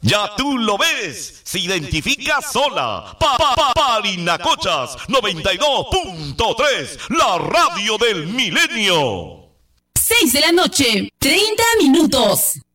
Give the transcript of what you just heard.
Ya tú lo ves, se identifica sola. Parinacochas 92.3, la radio del milenio. 6 de la noche, 30 minutos.